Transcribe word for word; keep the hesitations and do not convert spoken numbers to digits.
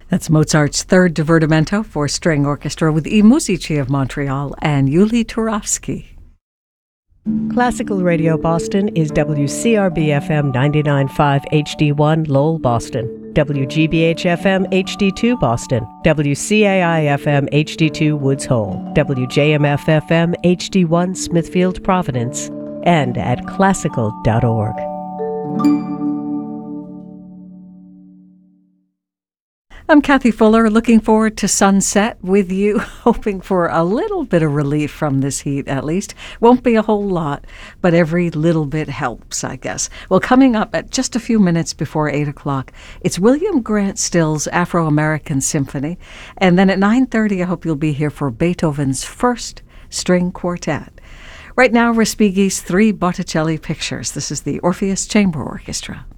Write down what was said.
That's Mozart's Third Divertimento for String Orchestra with I Musici of Montreal and Yuli Turovsky. Classical Radio Boston is W C R B F M ninety-nine point five H D one Lowell, Boston, W G B H F M H D two Boston, W C A I F M H D two Woods Hole, W J M F F M H D one Smithfield, Providence, and at classical dot org. I'm Kathy Fuller, looking forward to sunset with you, hoping for a little bit of relief from this heat at least. Won't be a whole lot, but every little bit helps, I guess. Well, coming up at just a few minutes before eight o'clock, it's William Grant Still's Afro-American Symphony. And then at nine thirty, I hope you'll be here for Beethoven's First String Quartet. Right now, Respighi's Three Botticelli Pictures. This is the Orpheus Chamber Orchestra.